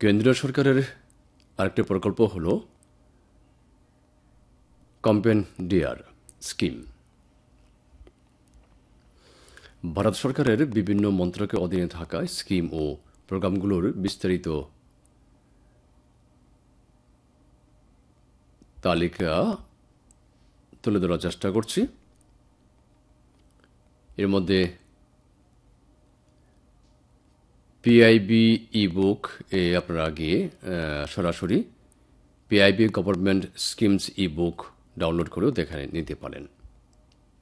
কেন্দ্রীয় সরকারের আরেকটি প্রকল্প হল কম্পেনডিয়ার স্কিম। ভারত সরকারের বিভিন্ন মন্ত্রকের অধীনে থাকা স্কিম ও প্রোগ্রামগুলোর বিস্তারিত তালিকা তুলে ধরার চেষ্টা করছি। এর মধ্যে পিআইবি ই বুক এ আপনারা গিয়ে সরাসরি পিআইবি গভর্নমেন্ট স্কিমস ই বুক ডাউনলোড করেও দেখে নিতে পারেন।